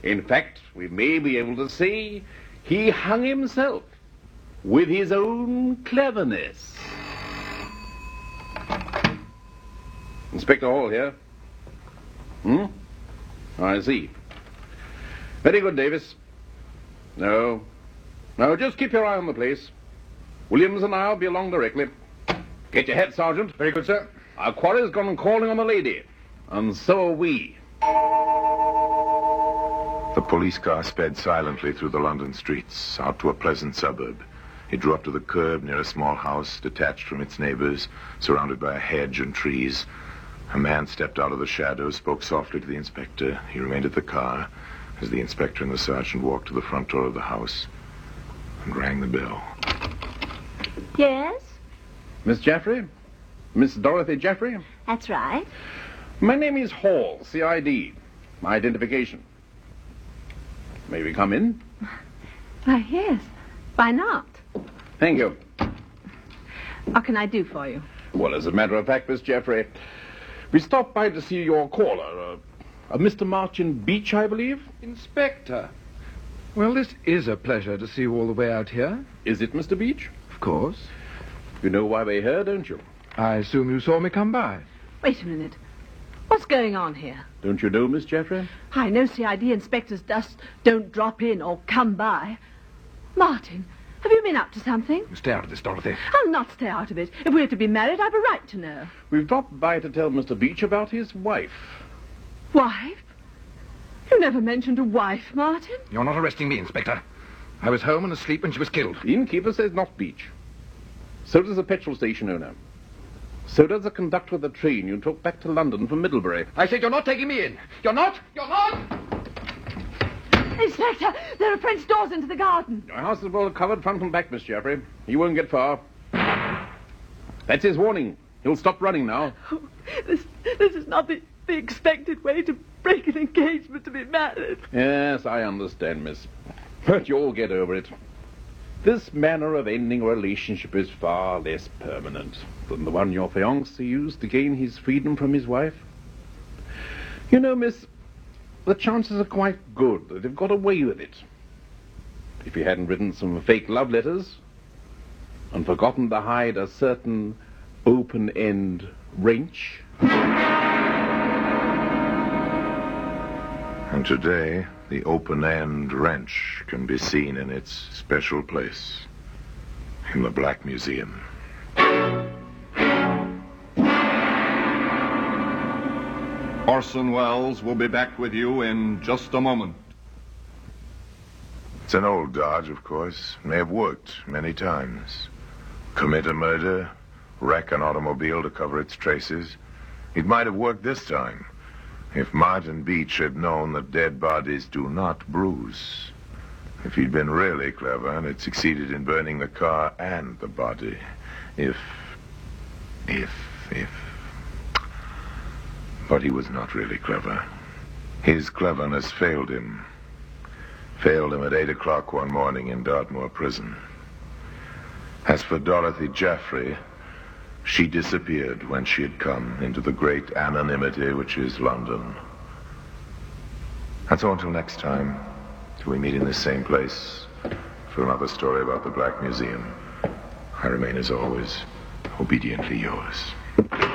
In fact, we may be able to say he hung himself with his own cleverness. Inspector Hall here. I see. Very good, Davis. No, just keep your eye on the place. Williams and I'll be along directly. Get your hat, Sergeant. Very good, sir. Our quarry's gone calling on the lady, and so are we. The police car sped silently through the London streets, out to a pleasant suburb. It drew up to the curb near a small house, detached from its neighbors, surrounded by a hedge and trees. A man stepped out of the shadows, spoke softly to the inspector. He remained at the car as the inspector and the sergeant walked to the front door of the house and rang the bell. Yes? Miss Jaffrey? Miss Dorothy Jaffrey? That's right. My name is Hall, CID. My identification. May we come in? Why, yes. Why not? Thank you. What can I do for you? Well, as a matter of fact, Miss Jaffrey, we stopped by to see your caller, Mr. Martin Beach, I believe. Inspector. Well, this is a pleasure to see you all the way out here. Is it, Mr. Beach? Of course. You know why we're here, don't you? I assume you saw me come by. Wait a minute. What's going on here? Don't you know, Miss Jaffrey? I know CID inspectors just don't drop in or come by. Martin, have you been up to something? You stay out of this, Dorothy. I'll not stay out of it. If we're to be married, I've a right to know. We've dropped by to tell Mr. Beach about his wife. Wife? You never mentioned a wife, Martin. You're not arresting me, Inspector. I was home and asleep when she was killed. The innkeeper says not Beach. So does the petrol station owner. So does the conductor of the train you took back to London from Middlebury. I said you're not taking me in. You're not! You're not! Inspector, there are French doors into the garden. Your house is well covered front and back, Miss Jaffrey. He won't get far. That's his warning. He'll stop running now. Oh, this is not the expected way to break an engagement to be married. Yes, I understand, miss. But you'll get over it. This manner of ending a relationship is far less permanent than the one your fiancé used to gain his freedom from his wife. You know, miss, the chances are quite good that they've got away with it. If he hadn't written some fake love letters and forgotten to hide a certain open-end wrench. And today, the open-end wrench can be seen in its special place in the Black Museum. Orson Welles will be back with you in just a moment. It's an old dodge, of course. May have worked many times. Commit a murder, wreck an automobile to cover its traces. It might have worked this time if Martin Beach had known that dead bodies do not bruise. If he'd been really clever and had succeeded in burning the car and the body. If. But he was not really clever. His cleverness failed him. Failed him at 8 o'clock one morning in Dartmoor prison. As for Dorothy Jaffrey, she disappeared when she had come into the great anonymity which is London. That's all until next time, till we meet in this same place for another story about the Black Museum. I remain, as always, obediently yours.